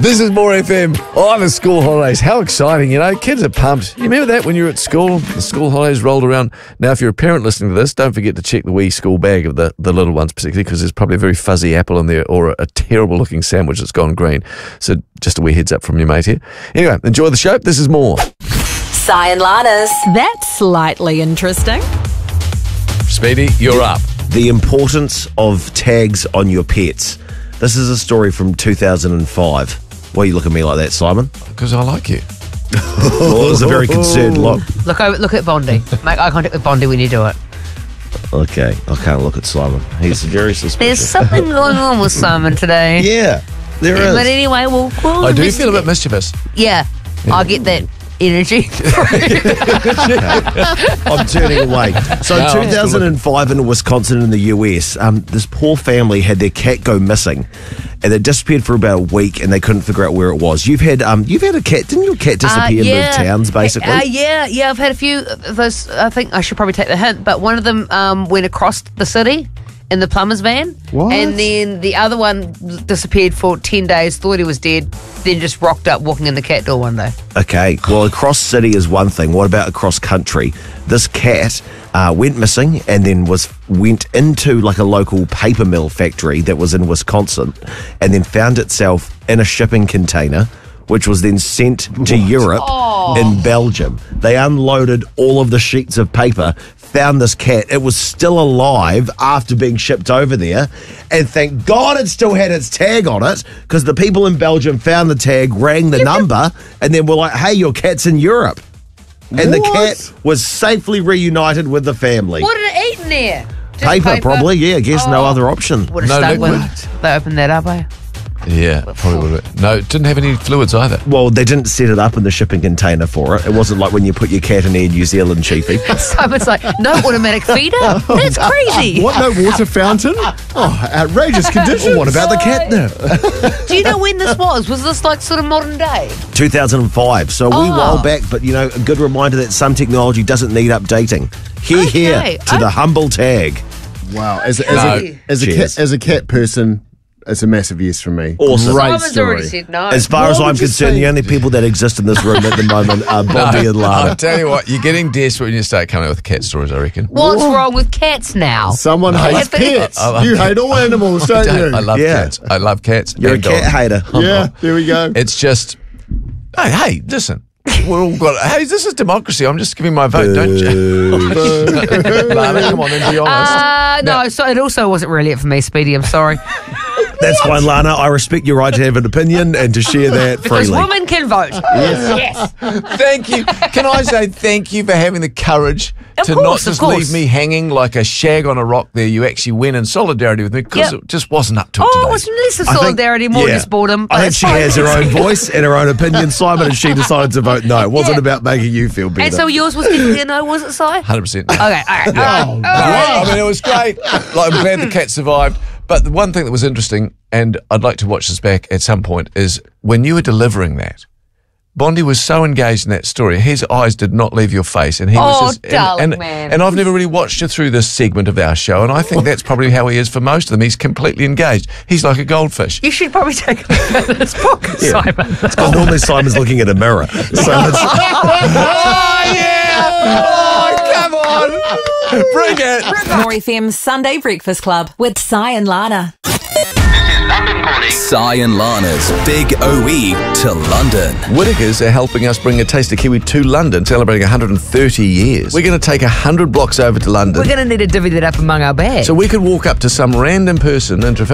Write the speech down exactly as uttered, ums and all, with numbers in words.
This is More F M on the school holidays. How exciting, you know. Kids are pumped. You remember that when you were at school? The school holidays rolled around. Now, if you're a parent listening to this, don't forget to check the wee school bag of the, the little ones, particularly because there's probably a very fuzzy apple in there or a, a terrible-looking sandwich that's gone green. So just a wee heads up from your mate here. Anyway, enjoy the show. This is More. Si and Lana's. That's slightly interesting. Speedy, you're up. The importance of tags on your pets. This is a story from two thousand five. Why you look at me like that, Simon? Because I like you. Well, it was a very concerned look. Look over, look at Bondi. Make eye contact with Bondi when you do it. Okay, I can't look at Simon. He's very suspicious. There's something going on with Simon today. Yeah, there is. But anyway, we'll call I him do Mister feel a bit mischievous. Yeah, I get that energy. I'm turning away. So No, I'm two thousand five in Wisconsin in the U S, um, this poor family had their cat go missing, and it disappeared for about a week, and they couldn't figure out where it was. You've had um, you've had a cat, didn't your cat disappear Uh, and yeah. move towns, basically? Uh, yeah, yeah, I've had a few of those. I think I should probably take the hint, but one of them um, went across the city in the plumber's van. What? And then the other one disappeared for ten days, thought he was dead, then just rocked up walking in the cat door one day. Okay, well, across city is one thing. What about across country? This cat uh, went missing and then was went into like a local paper mill factory that was in Wisconsin, and then found itself in a shipping container, which was then sent to Europe in Belgium. They unloaded all of the sheets of paper, found this cat. It was still alive after being shipped over there, and thank God it still had its tag on it, because the people in Belgium found the tag, rang the number, and then were like, hey, your cat's in Europe. And the What? cat was safely reunited with the family. What did it eat in there? Just Paper, probably, yeah, I guess no Oh. other option. Would have No stuck liquid. when they opened that up, eh? Yeah, probably would have. No, it didn't have any fluids either. Well, they didn't set it up in the shipping container for it. It wasn't like when you put your cat in Air New Zealand, Chiefy. Simon's like, no automatic feeder? That's crazy. What, no water fountain? Oh, outrageous conditions. What about the catnip? Do you know when this was? Was this like sort of modern day? two thousand five, so a wee Oh. while back, but you know, a good reminder that some technology doesn't need updating. Here, Okay. here, to the I- humble tag. Wow. As, a- as, No. a, as, a Cheers. cat, as a cat person, it's a massive yes from me. Awesome. Great Simon's story. already said no. As far What as would I'm you concerned, say? the only people that exist in this room at the moment are Bondi and I'll Lana. tell you what, you're getting desperate when you start coming out with cat stories, I reckon. What's wrong with cats now? Someone hates I think- pets. I love you cats. hate all animals, I, don't you? don't. I love Yeah. cats. I love cats. You're a and cat dogs. hater. Yeah, there we go. It's just, hey, hey, listen. We're all got. Hey, this is democracy. I'm just giving my vote, don't you? Lana, come on, and be honest. Uh, no, so it also wasn't really it for me, Speedy. I'm sorry. That's fine, Lana. I respect your right to have an opinion and to share that Because freely. women can vote. Yes. Thank you. Can I say thank you for having the courage Of to course, not of just course. leave me hanging like a shag on a rock there. You actually went in solidarity with me because Yep. it just wasn't up to it Oh, today. it was less of I think- solidarity, more yeah. just boredom. I but think it's she fine. has her own voice and her own opinion, Simon, and she decided to vote no. It wasn't Yeah. about making you feel better. And so yours was definitely a no, was it, Si? Okay, one hundred percent. all right. All right. No, I mean, it was great. Like, I'm glad the cat survived. But the one thing that was interesting, and I'd like to watch this back at some point, is when you were delivering that, Bondi was so engaged in that story, his eyes did not leave your face. And he Oh, was just, darling and, and, man. and I've never really watched you through this segment of our show, and I think that's probably how he is for most of them. He's completely engaged. He's like a goldfish. You should probably take a look at this book, Simon. Because normally Simon's looking at a mirror. So it's, Oh, yeah! Oh, come on! Bring it! More F M's Sunday Breakfast Club with Si and Lana. Si and Lana's Big O E to London. Whittaker's are helping us bring a Taste of Kiwi to London, celebrating one hundred thirty years. We're going to take one hundred blocks over to London. We're going to need to divvy that up among our bags. So we could walk up to some random person in Trafalgar